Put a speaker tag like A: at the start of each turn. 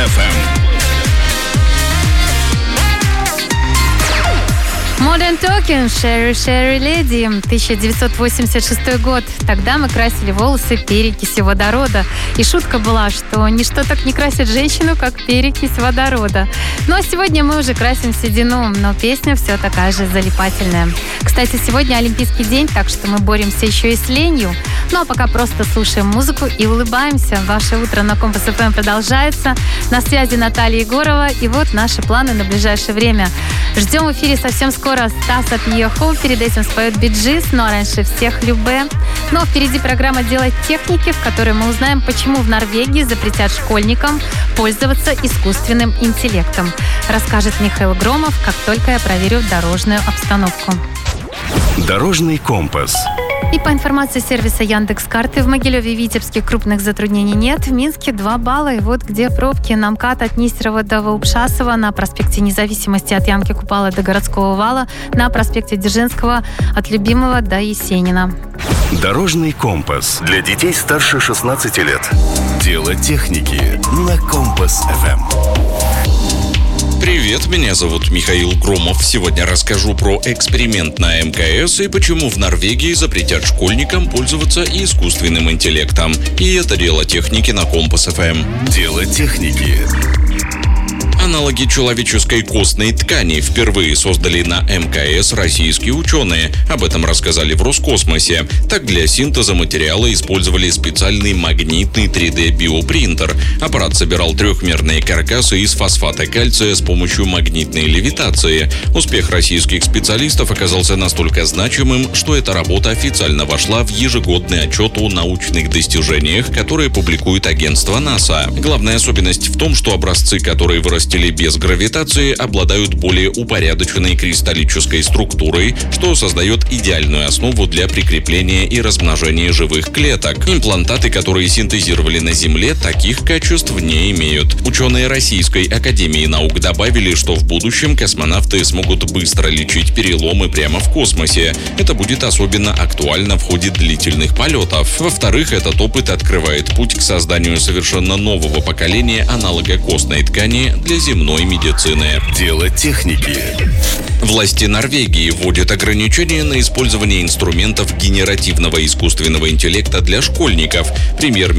A: FM.
B: Modern Talking, Sherry Sherry Lady, 1986 год. Тогда мы красили волосы перекисью водорода. И шутка была, что ничто так не красит женщину, как перекись водорода. Ну а сегодня мы уже красим седину, но песня все такая же залипательная. Кстати, сегодня Олимпийский день, так что мы боремся еще и с ленью. Ну а пока просто слушаем музыку и улыбаемся. Ваше утро на Компас ФМ продолжается. На связи Наталья Егорова. И вот наши планы на ближайшее время. Ждем в эфире совсем скоро Стаса Пьеху. Перед этим споет Биджис, но раньше всех Любэ. Но впереди программа «Дело техники», в которой мы узнаем, почему в Норвегии запретят школьникам пользоваться искусственным интеллектом. Расскажет Михаил Громов, как только я проверю дорожную обстановку.
A: Дорожный компас.
B: И по информации сервиса Яндекс.Карты, в Могилеве и Витебске крупных затруднений нет. В Минске 2 балла. И вот где пробки. На МКАД от Нестерова до Ваупшасова, на проспекте Независимости от Янки Купала до Городского вала, на проспекте Дзержинского от Любимого до Есенина.
A: Дорожный компас для детей старше 16 лет. Дело техники на Компас FM.
C: Привет, меня зовут Михаил Громов. Сегодня расскажу про эксперимент на МКС и почему в Норвегии запретят школьникам пользоваться искусственным интеллектом. И это дело техники на Компас ФМ.
A: Дело техники.
C: Аналоги человеческой костной ткани впервые создали на МКС российские ученые. Об этом рассказали в Роскосмосе. Так, для синтеза материала использовали специальный магнитный 3D-биопринтер. Аппарат собирал трехмерные каркасы из фосфата кальция с помощью магнитной левитации. Успех российских специалистов оказался настолько значимым, что эта работа официально вошла в ежегодный отчет о научных достижениях, которые публикует агентство НАСА. Главная особенность в том, что образцы, которые вырастили без гравитации, обладают более упорядоченной кристаллической структурой, что создает идеальную основу для прикрепления и размножения живых клеток. Имплантаты, которые синтезировали на Земле, таких качеств не имеют. Ученые Российской академии наук добавили, что в будущем космонавты смогут быстро лечить переломы прямо в космосе. Это будет особенно актуально в ходе длительных полетов. Во-вторых, этот опыт открывает путь к созданию совершенно нового поколения аналога костной ткани для земной медицины.
A: Дело техники.
C: Власти Норвегии вводят ограничения на использование инструментов генеративного искусственного интеллекта для школьников.